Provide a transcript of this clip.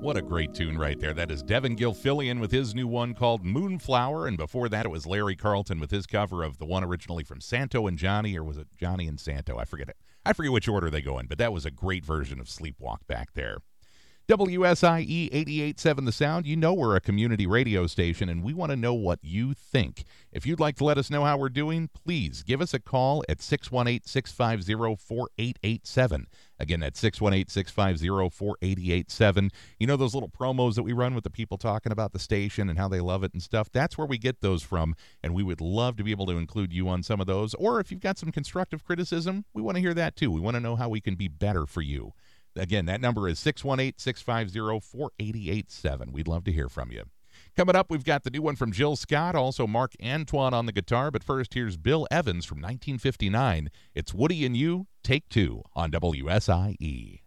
What a great tune right there. That is Devin Gilfillian with his new one called Moonflower, and before that it was Larry Carlton with his cover of the one originally from Santo and Johnny, or was it Johnny and Santo? I forget it. I forget which order they go in, but that was a great version of Sleepwalk back there. WSIE 88.7 The Sound, you know we're a community radio station, and we want to know what you think. If you'd like to let us know how we're doing, please give us a call at 618-650-4887. Again, that's 618-650-4887. You know those little promos that we run with the people talking about the station and how they love it and stuff? That's where we get those from, and we would love to be able to include you on some of those. Or if you've got some constructive criticism, we want to hear that too. We want to know how we can be better for you. Again, that number is 618-650-4887. We'd love to hear from you. Coming up, we've got the new one from Jill Scott, also Mark Antoine on the guitar. But first, here's Bill Evans from 1959. It's Woody and You, Take Two on WSIE.